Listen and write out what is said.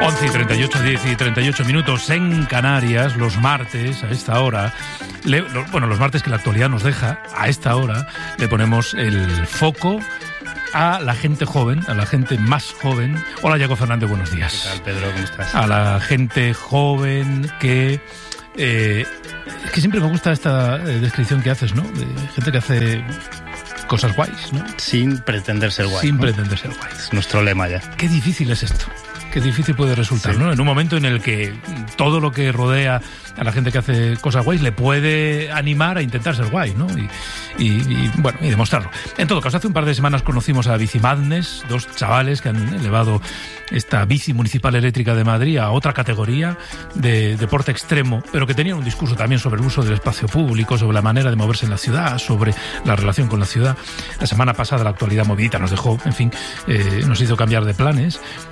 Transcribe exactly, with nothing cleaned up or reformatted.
once y treinta y ocho, diez y treinta y ocho minutos en Canarias, los martes, a esta hora, le, lo, bueno, los martes que la actualidad nos deja, a esta hora, le ponemos el foco a la gente joven, a la gente más joven. Hola, Yago Fernández, buenos días. ¿Qué tal, Pedro? ¿Cómo estás? A la gente joven que... Eh, es que siempre me gusta esta eh, descripción que haces, ¿no? De gente que hace cosas guays, ¿no? Sin pretender ser guay. Sin ¿no? pretender ser guay. Es nuestro lema ya. Qué difícil es esto. Qué difícil puede resultar, sí. ¿no? En un momento en el que todo lo que rodea a la gente que hace cosas guays le puede animar a intentar ser guay, ¿no? Y, y, y bueno, y demostrarlo. En todo caso, hace un par de semanas conocimos a Bici Madness, dos chavales que han elevado esta bici municipal eléctrica de Madrid a otra categoría de deporte extremo, pero que tenían un discurso también sobre el uso del espacio público, sobre la manera de moverse en la ciudad, sobre la relación con la ciudad. La semana pasada la actualidad movidita nos dejó, en fin, eh, nos hizo cambiar de planes.